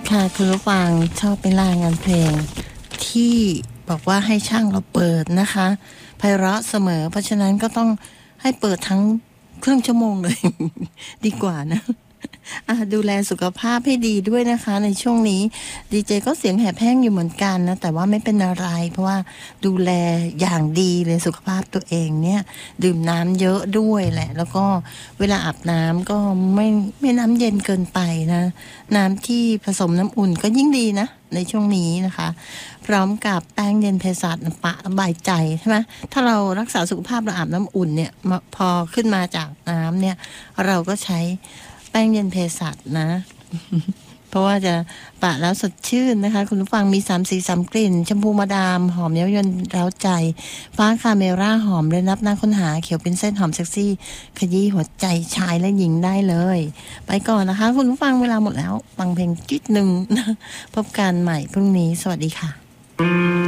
ค่ะคุณผู้ฟังชอบไปล่างานเพลงที่บอกว่าให้ช่างเราเปิดนะคะไพเราะเสมอเพราะฉะนั้นก็ต้องให้เปิดทั้งครึ่งชั่วโมงเลย ดีกว่านะดูแลสุขภาพให้ดีด้วยนะคะในช่วงนี้ดีเจก็เสียงแหบแห้งอยู่เหมือนกันนะแต่ว่าไม่เป็นอะไรเพราะว่าดูแลอย่างดีเลยสุขภาพตัวเองเนี่ยดื่มน้ำเยอะด้วยแหละแล้วก็เวลาอาบน้ำก็ไม่น้ำเย็นเกินไปนะน้ำที่ผสมน้ำอุ่นก็ยิ่งดีนะในช่วงนี้นะคะพร้อมกับแป้งเย็นเภสัชปะระบายใจใช่ไหมถ้าเรารักษาสุขภาพเราอาบน้ำอุ่นเนี่ยพอขึ้นมาจากน้ำเนี่ยเราก็ใช้แป้งเย็นเภสัชนะ เพราะว่าจะปะแล้วสดชื่นนะคะคุณผู้ฟังมี3 สี 3 กลิ่นชมพูมาดามหอมเย้ายวนเร้าใจฟ้าคาเมร่าหอมเลยนับหน้าค้นหาเขียวเป็นเส้นหอมเซ็กซี่ขยี้หัวใจชายและหญิงได้เลยไปก่อนนะคะคุณผู้ฟังเวลาหมดแล้วฟังเพลงจิ๊ดหนึ่ง พบกันใหม่พรุ่งนี้สวัสดีค่ะ